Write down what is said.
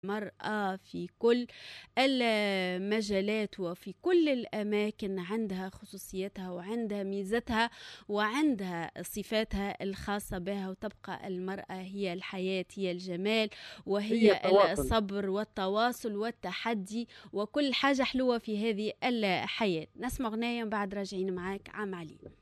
المرأة في كل المجالات وفي كل الأماكن عندها خصوصيتها وعندها ميزتها وعندها صفاتها الخاصة بها، وتبقى المرأة هي الحياة، هي الجمال، هي وهي التواصل. الصبر والتواصل والتحدي وكل حاجة حلوة في هذه الحياة. نسمع أغنية بعد راجعين معاك عام علي.